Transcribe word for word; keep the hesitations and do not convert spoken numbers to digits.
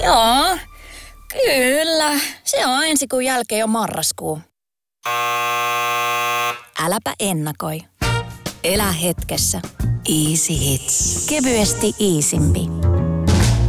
Joo, kyllä. Se on ensi kuun jälkeen jo marraskuu. Äläpä ennakoi. Elä hetkessä. Easy Hits. Kevyesti iisimpi.